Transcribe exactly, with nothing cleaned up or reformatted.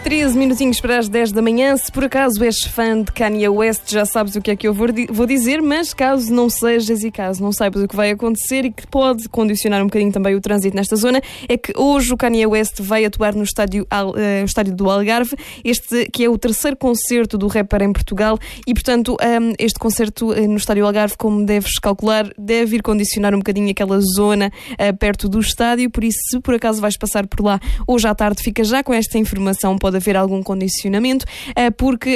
treze minutinhos para as dez da manhã. Se por acaso és fã de Kanye West, já sabes o que é que eu vou dizer, mas caso não sejas e caso não saibas o que vai acontecer e que pode condicionar um bocadinho também o trânsito nesta zona, é que hoje o Kanye West vai atuar no estádio, uh, estádio do Algarve, este que é o terceiro concerto do rapper em Portugal e, portanto, um, este concerto uh, no estádio Algarve, como deves calcular, deve ir condicionar um bocadinho aquela zona uh, perto do estádio, por isso, se por acaso vais passar por lá hoje à tarde, fica já com esta informação, pode haver algum condicionamento, porque